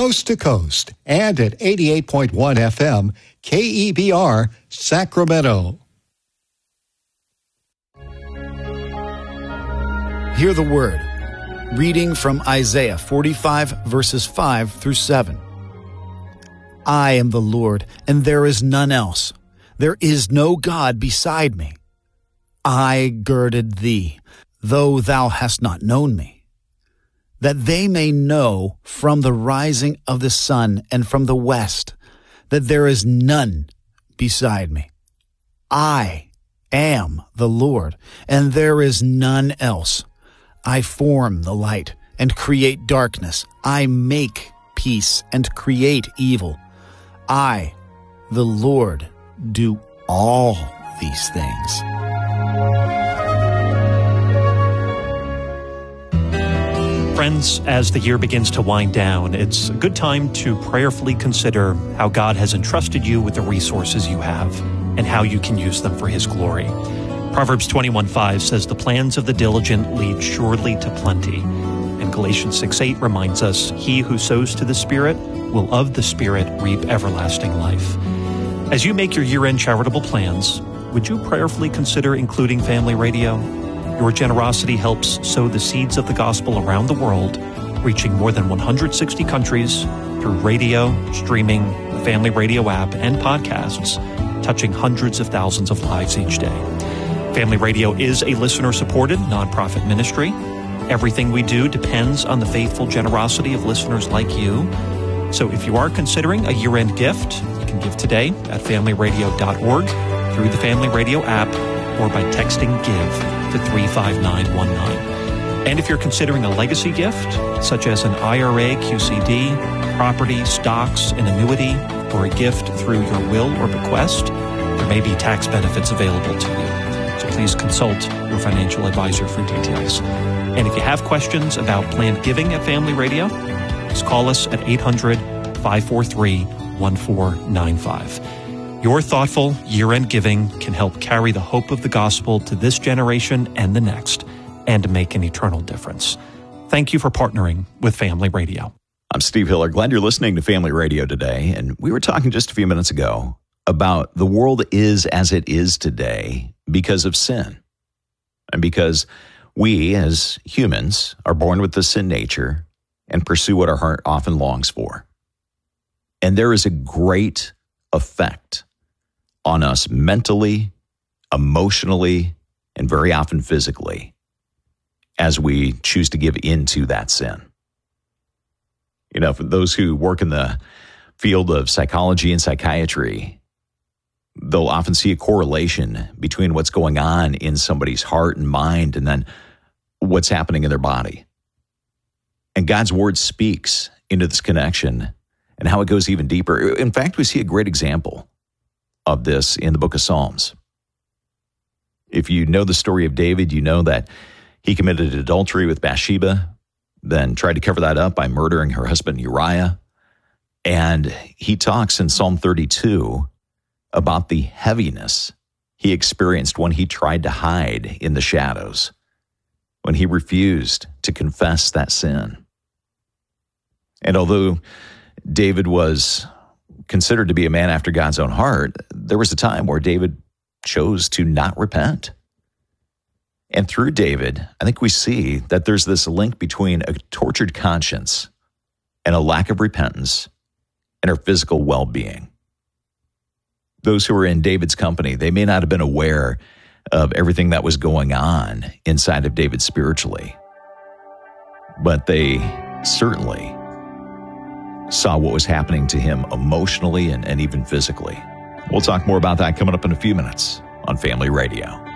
coast to coast, and at 88.1 FM, KEBR, Sacramento. Hear the word. Reading from Isaiah 45, verses 5 through 7. I am the Lord, and there is none else. There is no God beside me. I girded thee, though thou hast not known me, that they may know from the rising of the sun and from the west that there is none beside me. I am the Lord, and there is none else. I form the light and create darkness. I make peace and create evil. I, the Lord, do all these things. Friends, as the year begins to wind down, it's a good time to prayerfully consider how God has entrusted you with the resources you have and how you can use them for His glory. Proverbs 21:5 says, "The plans of the diligent lead surely to plenty." And Galatians 6:8 reminds us, "He who sows to the Spirit will of the Spirit reap everlasting life." As you make your year-end charitable plans, would you prayerfully consider including Family Radio? Your generosity helps sow the seeds of the gospel around the world, reaching more than 160 countries through radio, streaming, the Family Radio app, and podcasts, touching hundreds of thousands of lives each day. Family Radio is a listener-supported nonprofit ministry. Everything we do depends on the faithful generosity of listeners like you. So if you are considering a year-end gift, you can give today at familyradio.org, through the Family Radio app, or by texting GIVE to 35919. And if you're considering a legacy gift, such as an IRA, QCD, property, stocks, an annuity, or a gift through your will or bequest, there may be tax benefits available to you. So please consult your financial advisor for details. And if you have questions about planned giving at Family Radio, just call us at 800-543-1495. Your thoughtful year-end giving can help carry the hope of the gospel to this generation and the next, and make an eternal difference. Thank you for partnering with Family Radio. I'm Steve Hiller. Glad you're listening to Family Radio today. And we were talking just a few minutes ago about the world is as it is today because of sin. And because we as humans are born with the sin nature and pursue what our heart often longs for. And there is a great effect on us mentally, emotionally, and very often physically as we choose to give into that sin. You know, for those who work in the field of psychology and psychiatry, they'll often see a correlation between what's going on in somebody's heart and mind and then what's happening in their body. And God's word speaks into this connection and how it goes even deeper. In fact, we see a great example of this in the book of Psalms. If you know the story of David, you know that he committed adultery with Bathsheba, then tried to cover that up by murdering her husband Uriah. And he talks in Psalm 32 about the heaviness he experienced when he tried to hide in the shadows, when he refused to confess that sin. And although David was considered to be a man after God's own heart, there was a time where David chose to not repent. And through David, I think we see that there's this link between a tortured conscience and a lack of repentance and our physical well-being. Those who were in David's company, they may not have been aware of everything that was going on inside of David spiritually, but they certainly saw what was happening to him emotionally and even physically. We'll talk more about that coming up in a few minutes on Family Radio.